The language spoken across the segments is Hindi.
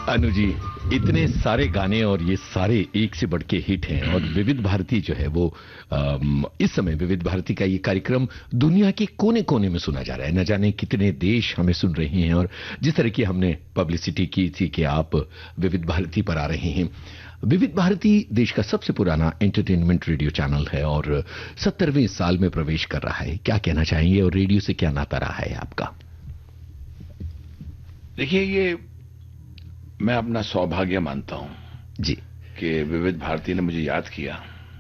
अनु जी, इतने सारे गाने और ये सारे एक से बढ़ के हिट हैं और विविध भारती जो है वो इस समय विविध भारती का ये कार्यक्रम दुनिया के कोने कोने में सुना जा रहा है। न जाने कितने देश हमें सुन रहे हैं और जिस तरह की हमने पब्लिसिटी की थी कि आप विविध भारती पर आ रहे हैं। विविध भारती देश का सबसे पुराना एंटरटेनमेंट रेडियो चैनल है और 70वें साल में प्रवेश कर रहा है। क्या कहना चाहेंगे और रेडियो से क्या नाता रहा है आपका? देखिए, ये मैं अपना सौभाग्य मानता हूं जी कि विविध भारती ने मुझे याद किया।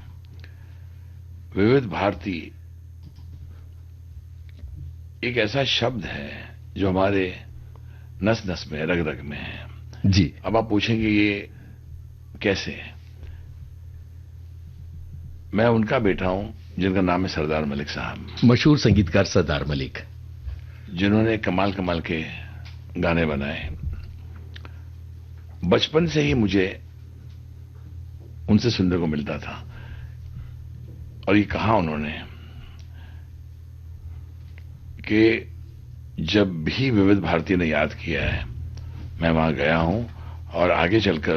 विविध भारती एक ऐसा शब्द है जो हमारे नस नस में, रग रग में है। जी। अब आप पूछेंगे ये कैसे? मैं उनका बेटा हूं जिनका नाम है सरदार मलिक साहब, मशहूर संगीतकार सरदार मलिक, जिन्होंने कमाल कमाल के गाने बनाए। बचपन से ही मुझे उनसे सुनने को मिलता था और ये कहा उन्होंने कि जब भी विविध भारती ने याद किया है मैं वहां गया हूं और आगे चलकर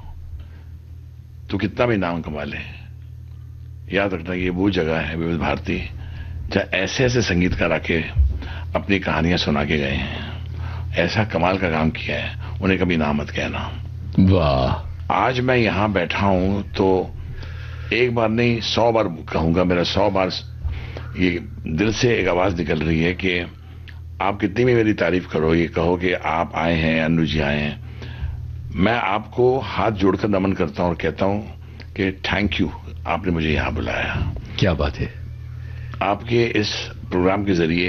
तो कितना भी नाम कमा ले, याद रखना ये वो जगह है विविध भारती जहां ऐसे ऐसे संगीतकार आके अपनी कहानियां सुना के गए हैं, ऐसा कमाल का काम किया है, उन्हें कभी ना मत कहना। वाह। आज मैं यहां बैठा हूं तो एक बार नहीं 100 बार कहूंगा, मेरा 100 बार ये दिल से एक आवाज निकल रही है कि आप कितनी भी मेरी तारीफ करो, ये कहो कि आप आए हैं, अनु जी आए हैं, मैं आपको हाथ जोड़कर नमन करता हूं और कहता हूं कि थैंक यू, आपने मुझे यहां बुलाया। क्या बात है। आपके इस प्रोग्राम के जरिए